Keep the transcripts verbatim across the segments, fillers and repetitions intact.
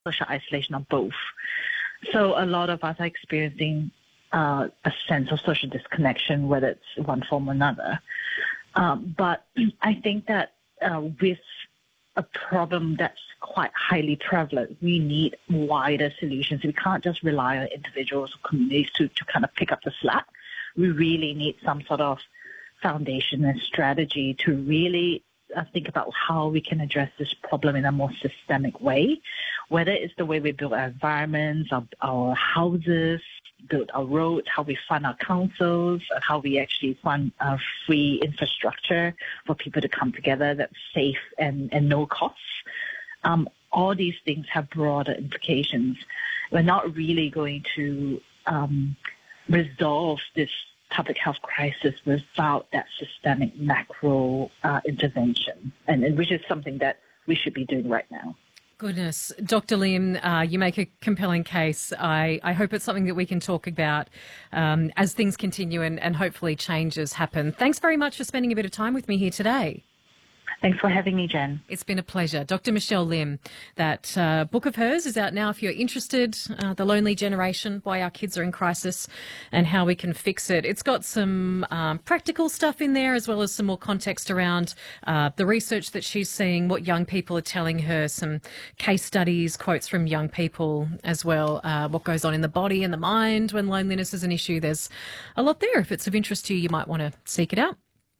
social isolation or both. So a lot of us are experiencing uh, a sense of social disconnection, whether it's one form or another. Um, but I think that uh, with a problem that's quite highly prevalent, we need wider solutions. We can't just rely on individuals or communities to, to kind of pick up the slack. We really need some sort of foundation and strategy to really uh, think about how we can address this problem in a more systemic way, whether it's the way we build our environments, our, our houses, build our roads, how we fund our councils, and how we actually fund uh, free infrastructure for people to come together that's safe and, and no costs. Um, all these things have broader implications. We're not really going to um, resolve this public health crisis without that systemic macro uh, intervention, and, and which is something that we should be doing right now. Goodness. Doctor Lim, uh, you make a compelling case. I, I hope it's something that we can talk about um, as things continue and, and hopefully changes happen. Thanks very much for spending a bit of time with me here today. Thanks for having me, Jen. It's been a pleasure. Doctor Michelle Lim, that uh, book of hers is out now if you're interested, uh, The Lonely Generation, Why Our Kids Are in Crisis and How We Can Fix It. It's got some um, practical stuff in there as well as some more context around uh, the research that she's seeing, what young people are telling her, some case studies, quotes from young people as well, uh, what goes on in the body and the mind when loneliness is an issue. There's a lot there. If it's of interest to you, you might want to seek it out.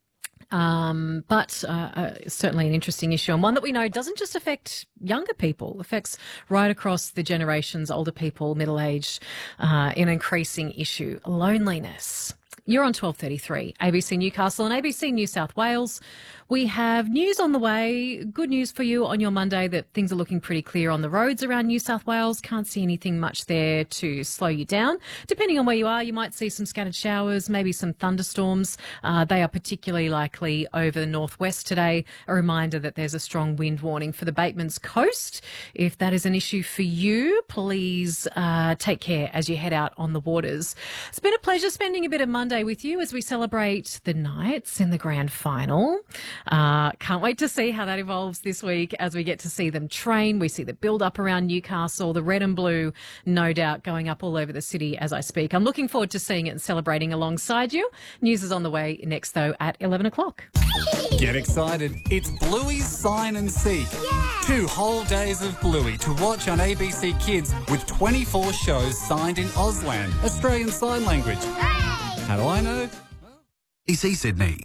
Um, but uh, uh, certainly an interesting issue, and one that we know doesn't just affect younger people, affects right across the generations, older people, middle-aged, uh, an increasing issue, loneliness. You're on twelve thirty-three, A B C Newcastle and A B C New South Wales. We have news on the way. Good news for you on your Monday that things are looking pretty clear on the roads around New South Wales. Can't see anything much there to slow you down. Depending on where you are, you might see some scattered showers, maybe some thunderstorms. Uh, they are particularly likely over the northwest today. A reminder that there's a strong wind warning for the Batemans Coast. If that is an issue for you, please uh, take care as you head out on the waters. It's been a pleasure spending a bit of Monday with you as we celebrate the Knights in the grand final. Uh, can't wait to see how that evolves this week as we get to see them train. We see the build-up around Newcastle, the red and blue, no doubt, going up all over the city as I speak. I'm looking forward to seeing it and celebrating alongside you. News is on the way next, though, at eleven o'clock. Get excited. It's Bluey's Sign and Seek. Yeah. Two whole days of Bluey to watch on A B C Kids with twenty-four shows signed in Auslan, Australian Sign Language. Hey. How do I know? A B C Sydney.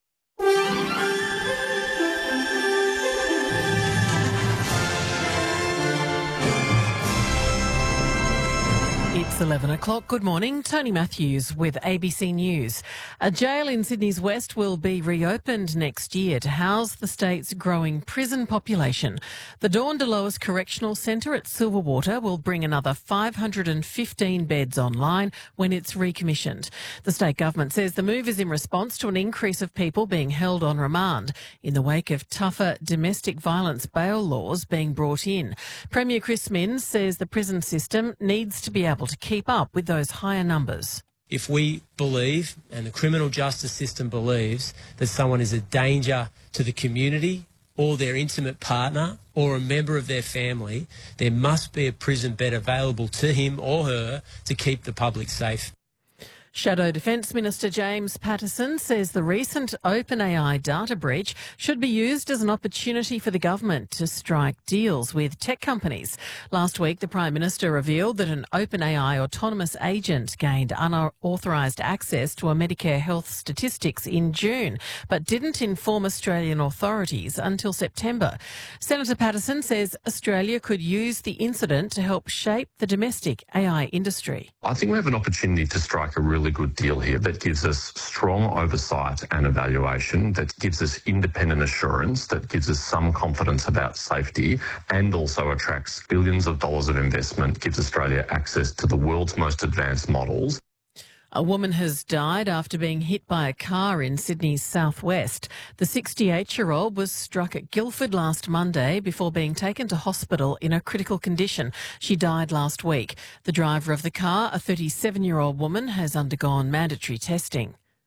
It's eleven o'clock. Good morning. Tony Matthews with A B C News. A jail in Sydney's West will be reopened next year to house the state's growing prison population. The Dawn Delois Correctional Centre at Silverwater will bring another five hundred fifteen beds online when it's recommissioned. The state government says the move is in response to an increase of people being held on remand in the wake of tougher domestic violence bail laws being brought in. Premier Chris Minns says the prison system needs to be able to keep up with those higher numbers. If we believe, and the criminal justice system believes, that someone is a danger to the community or their intimate partner or a member of their family, there must be a prison bed available to him or her to keep the public safe. Shadow Defence Minister James Patterson says the recent OpenAI data breach should be used as an opportunity for the government to strike deals with tech companies. Last week, the Prime Minister revealed that an OpenAI autonomous agent gained unauthorised access to a Medicare health statistics in June, but didn't inform Australian authorities until September. Senator Patterson says Australia could use the incident to help shape the domestic A I industry. I think we have an opportunity to strike a really good deal here that gives us strong oversight and evaluation, that gives us independent assurance, that gives us some confidence about safety, and also attracts billions of dollars of investment, gives Australia access to the world's most advanced models. A woman has died after being hit by a car in Sydney's southwest. The sixty-eight-year-old was struck at Guildford last Monday before being taken to hospital in a critical condition. She died last week. The driver of the car, a thirty-seven-year-old woman, has undergone mandatory testing.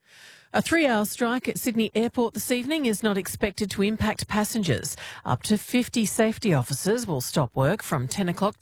A three-hour strike at Sydney Airport this evening is not expected to impact passengers. Up to fifty safety officers will stop work from ten o'clock